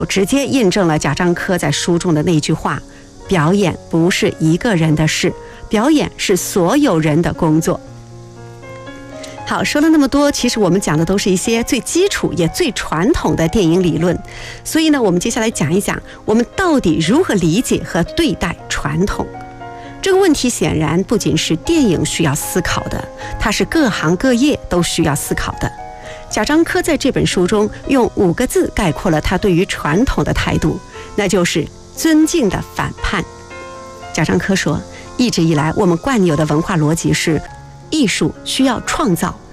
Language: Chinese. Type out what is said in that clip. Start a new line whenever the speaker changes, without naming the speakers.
直接印证了贾樟柯在书中的那句话：表演不是一个人的事，表演是所有人的工作。好，说了那么多，其实我们讲的都是一些最基础也最传统的电影理论，所以呢，我们接下来讲一讲我们到底如何理解和对待传统。这个问题显然不仅是电影需要思考的，它是各行各业都需要思考的。贾樟柯在这本书中用5个字概括了他对于传统的态度，那就是尊敬的反叛。贾樟柯说，一直以来我们惯有的文化逻辑是艺术需要创造，